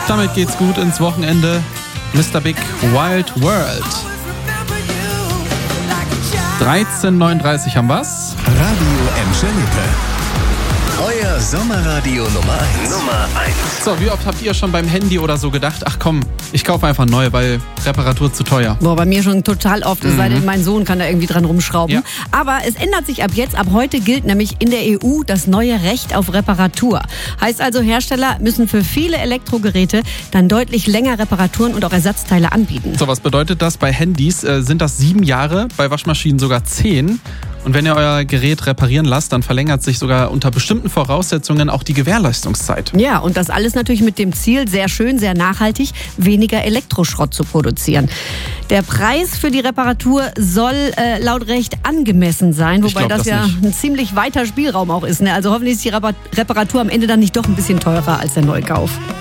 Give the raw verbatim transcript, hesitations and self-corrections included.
Damit geht's gut ins Wochenende. Mister Big Wild World. dreizehn neununddreißig haben wir's. Radio Emscher-Lippe. Euer Sommerradio Nummer eins. Nummer eins. So, wie oft habt ihr schon beim Handy oder so gedacht, ach komm, ich kaufe einfach neu, weil Reparatur zu teuer? Boah, bei mir schon total oft, es mhm. sei denn, mein Sohn kann da irgendwie dran rumschrauben. Ja. Aber es ändert sich ab jetzt, ab heute gilt nämlich in der E U das neue Recht auf Reparatur. Heißt also, Hersteller müssen für viele Elektrogeräte dann deutlich länger Reparaturen und auch Ersatzteile anbieten. So, was bedeutet das? Bei Handys äh, sind das sieben Jahre, bei Waschmaschinen sogar zehn. Und wenn ihr euer Gerät reparieren lasst, dann verlängert sich sogar unter bestimmten Voraussetzungen auch die Gewährleistungszeit. Ja, und das alles natürlich mit dem Ziel, sehr schön, sehr nachhaltig, weniger Elektroschrott zu produzieren. Der Preis für die Reparatur soll äh, laut Recht angemessen sein, wobei das, das ja nicht. ein ziemlich weiter Spielraum auch ist. Ne? Also hoffentlich ist die Reparatur am Ende dann nicht doch ein bisschen teurer als der Neukauf.